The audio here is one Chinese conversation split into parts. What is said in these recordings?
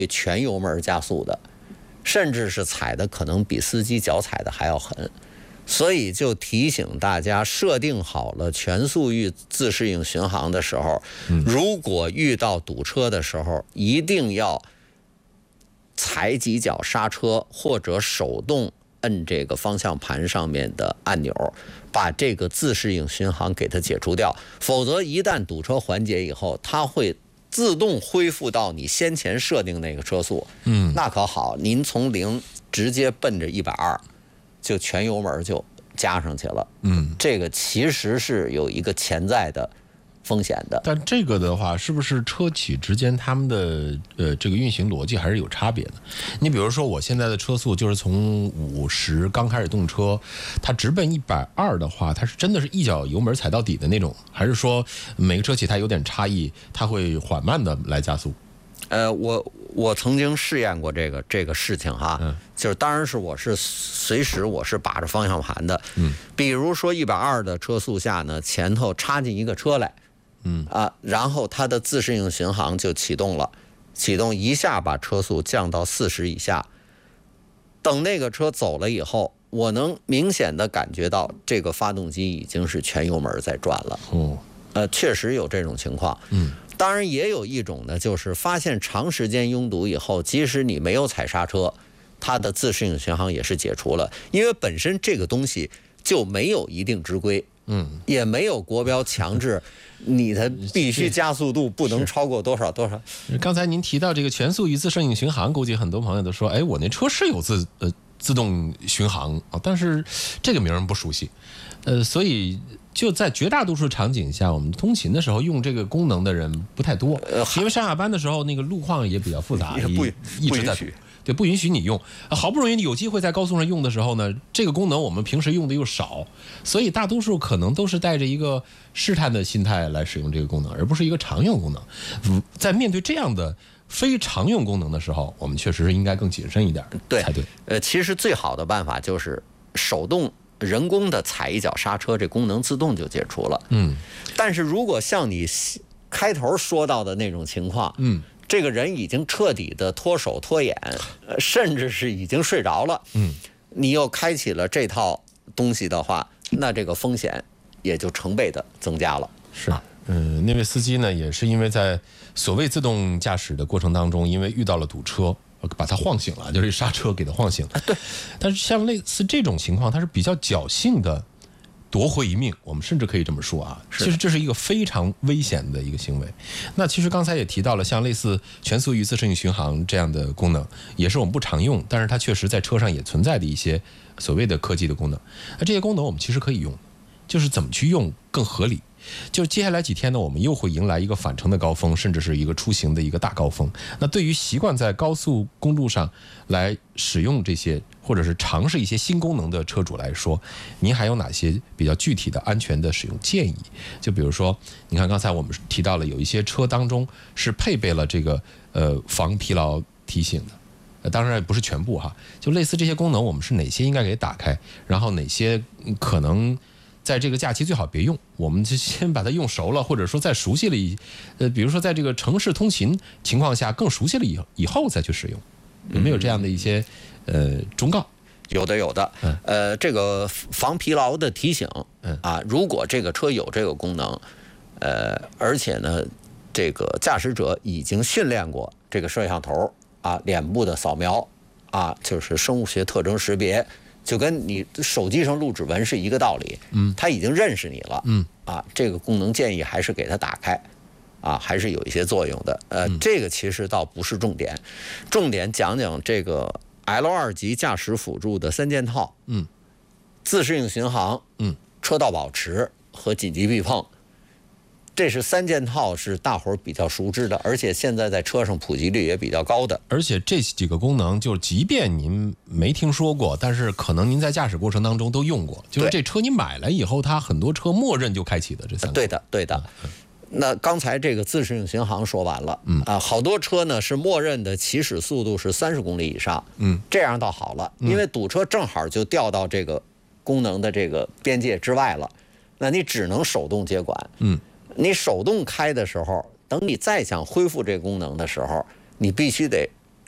全油门加速的，甚至是踩的可能比司机脚踩的还要狠。所以就提醒大家，设定好了全速域自适应巡航的时候，如果遇到堵车的时候，一定要踩几脚刹车，或者手动摁这个方向盘上面的按钮，把这个自适应巡航给它解除掉。否则一旦堵车缓解以后，它会自动恢复到你先前设定那个车速。那可好，您从0直接奔着120，就全油门就加上去了。这个其实是有一个潜在的风险的。 但这个的话，是不是车企之间他们的这个运行逻辑还是有差别的？你比如说，我现在的车速就是从50刚开始动车，它直奔120的话，它是真的是一脚油门踩到底的那种，还是说每个车企它有点差异，它会缓慢的来加速？ 我曾经试验过这个事情哈，就是当然是我是随时我是把着方向盘的，比如说120的车速下呢，前头插进一个车来，然后它的自适应巡航就启动了，启动一下把车速降到40以下，等那个车走了以后，我能明显的感觉到这个发动机已经是全油门在转了。确实有这种情况。当然也有一种呢，就是发现长时间拥堵以后，即使你没有踩刹车，它的自适应巡航也是解除了，因为本身这个东西就没有一定之规，也没有国标强制你的必须加速度不能超过多少多少。 刚才您提到这个全速域自适应巡航，估计很多朋友都说，哎，我那车是有自动巡航啊，但是这个名人不熟悉，所以就在绝大多数场景下，我们通勤的时候用这个功能的人不太多，因为上下班的时候那个路况也比较复杂， 也不允许。 对，不允许你用。好不容易有机会在高速上用的时候呢，这个功能我们平时用的又少，所以大多数可能都是带着一个试探的心态来使用这个功能，而不是一个常用功能。在面对这样的非常用功能的时候，我们确实是应该更谨慎一点才对。 其实最好的办法就是手动人工的踩一脚刹车，这功能自动就解除了。但是如果像你开头说到的那种情况，这个人已经彻底的脱手脱眼，甚至是已经睡着了，你又开启了这套东西的话，那这个风险也就成倍的增加了。 是，那位司机呢，也是因为在所谓自动驾驶的过程当中，因为遇到了堵车，把他晃醒了，就是刹车给他晃醒了。对，但是像类似这种情况，他是比较侥幸的夺回一命，我们甚至可以这么说啊，其实这是一个非常危险的一个行为。那其实刚才也提到了，像类似全速域自适应巡航这样的功能，也是我们不常用，但是它确实在车上也存在的一些所谓的科技的功能。那这些功能我们其实可以用，就是怎么去用更合理。就接下来几天呢，我们又会迎来一个返程的高峰，甚至是一个出行的一个大高峰。那对于习惯在高速公路上来使用这些，或者是尝试一些新功能的车主来说，您还有哪些比较具体的安全的使用建议？就比如说，你看刚才我们提到了有一些车当中是配备了这个防疲劳提醒的。当然不是全部哈，就类似这些功能，我们是哪些应该给打开，然后哪些可能在这个假期最好别用，我们就先把它用熟了，或者说再熟悉了比如说在这个城市通勤情况下更熟悉了以后再去使用，有没有这样的一些忠告？ 有的，这个防疲劳的提醒，如果这个车有这个功能，而且呢，这个驾驶者已经训练过这个摄像头脸部的扫描就是生物学特征识别。就跟你手机上录指纹是一个道理，他已经认识你了，这个功能建议还是给他打开，还是有一些作用的。这个其实倒不是重点，重点讲讲这个 L2 级驾驶辅助的3件套，自适应巡航，车道保持和紧急避碰。这是3件套，是大伙儿比较熟知的，而且现在在车上普及率也比较高的。 而且这几个功能，就即便您没听说过，但是可能您在驾驶过程当中都用过。就是这车你买了以后，它很多车默认就开启的这3个。 对的。那刚才这个自适应巡航说完了，好多车呢是默认的起始速度是30公里以上，这样倒好了，因为堵车正好就掉到这个功能的这个边界之外了，那你只能手动接管，你手动开的时候，等你再想恢复这功能的时候，你必须得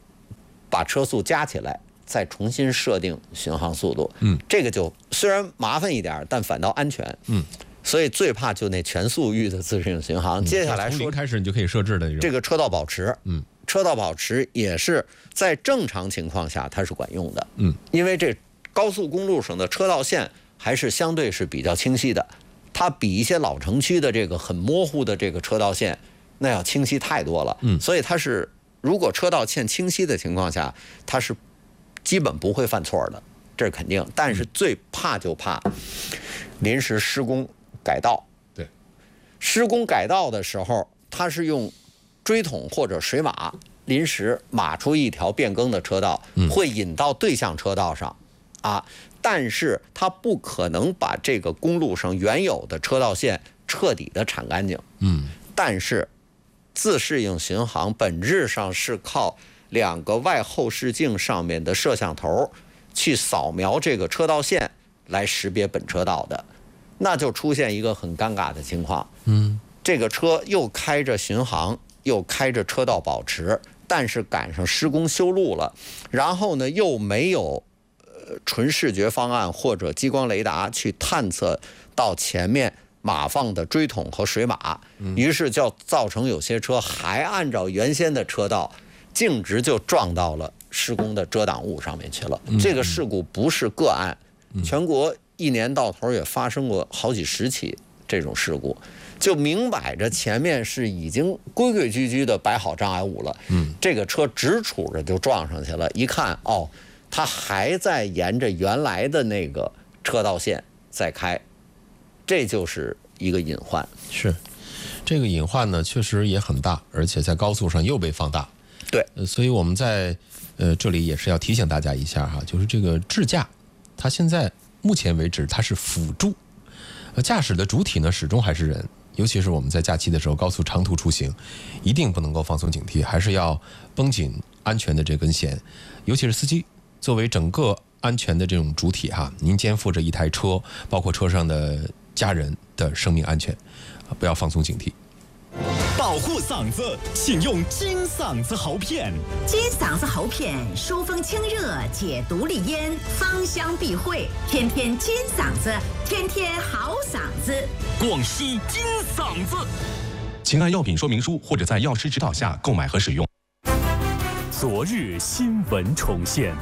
把车速加起来，再重新设定巡航速度。这个就虽然麻烦一点，但反倒安全。所以最怕就那全速域的自适应巡航。接下来说， 从零开始你就可以设置的这个车道保持。车道保持也是在正常情况下它是管用的。因为这高速公路上的车道线还是相对是比较清晰的，它比一些老城区的这个很模糊的这个车道线那要清晰太多了。所以它是如果车道线清晰的情况下，它是基本不会犯错的，这是肯定。但是最怕就怕临时施工改道。 对， 施工改道的时候，它是用锥桶或者水马临时码出一条变更的车道，会引到对向车道上啊。但是它不可能把这个公路上原有的车道线彻底的铲干净。但是自适应巡航本质上是靠2个外后视镜上面的摄像头去扫描这个车道线来识别本车道的，那就出现一个很尴尬的情况。这个车又开着巡航，又开着车道保持，但是赶上施工修路了，然后呢又没有纯视觉方案或者激光雷达去探测到前面码放的锥桶和水马，于是就造成有些车还按照原先的车道径直就撞到了施工的遮挡物上面去了。这个事故不是个案，全国一年到头也发生过好几十起这种事故，就明摆着前面是已经规规矩矩的摆好障碍物了，这个车直杵着就撞上去了，一看哦，它还在沿着原来的那个车道线在开，这就是一个隐患。 是，这个隐患呢确实也很大，而且在高速上又被放大。 对， 所以我们在这里也是要提醒大家一下哈，就是这个智驾，它现在目前为止它是辅助，驾驶的主体呢始终还是人。尤其是我们在假期的时候，高速长途出行，一定不能够放松警惕，还是要绷紧安全的这根弦。尤其是司机，作为整个安全的这种主体哈，您肩负着一台车，包括车上的家人的生命安全，不要放松警惕。 保护嗓子，请用金嗓子喉片。 金嗓子喉片，疏风清热，解毒利咽，芳香避秽，天天金嗓子，天天好嗓子。 广西金嗓子，请按药品说明书或者在药师指导下购买和使用。昨日新闻重现。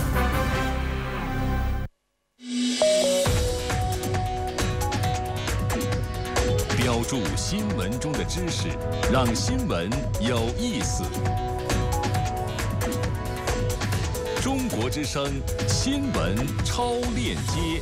标注新闻中的知识，让新闻有意思。中国之声新闻超链接。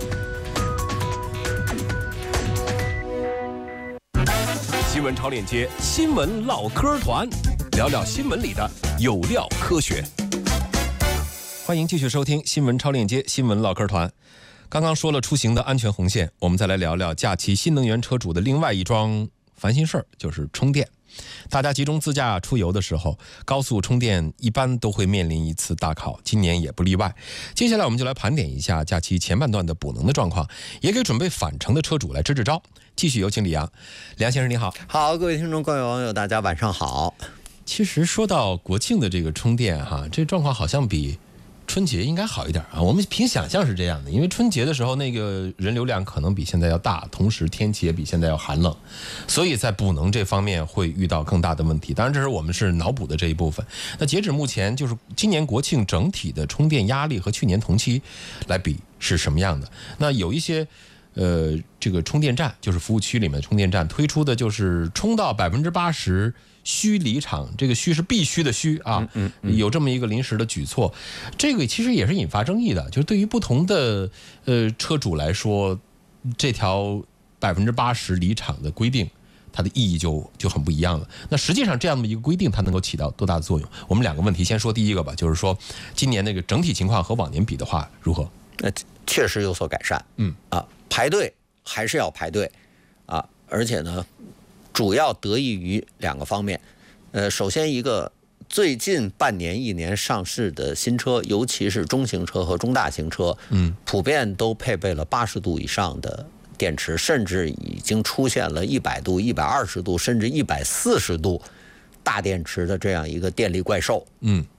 新闻超链接，新闻唠嗑团，聊聊新闻里的有料科学。 欢迎继续收听新闻超链接，新闻唠嗑团。刚刚说了出行的安全红线，我们再来聊聊假期新能源车主的另外一桩烦心事儿，就是充电。大家集中自驾出游的时候，高速充电一般都会面临一次大考，今年也不例外。接下来我们就来盘点一下假期前半段的补能的状况，也给准备返程的车主来支支招。继续有请李阳。梁先生你好。 好，各位听众各位网友大家晚上好。 其实说到国庆的这个充电哈，这状况好像比春节应该好一点啊，我们凭想象是这样的，因为春节的时候那个人流量可能比现在要大，同时天气也比现在要寒冷，所以在补能这方面会遇到更大的问题。当然这是我们是脑补的这一部分。那截止目前，就是今年国庆整体的充电压力和去年同期来比是什么样的？那有一些这个充电站，就是服务区里面的充电站推出的就是充到80%需离场，这个需是必须的需啊，有这么一个临时的举措，这个其实也是引发争议的，就是对于不同的车主来说，这条80%离场的规定，它的意义就很不一样了。那实际上这样的一个规定，它能够起到多大的作用？我们两个问题，先说第一个吧，就是说今年那个整体情况和往年比的话如何？ 确实有所改善，排队还是要排队啊，而且呢，主要得益于2个方面。首先一个，最近半年1年上市的新车，尤其是中型车和中大型车，普遍都配备了80度以上的电池，甚至已经出现了100度、120度，甚至140度大电池的这样一个电力怪兽。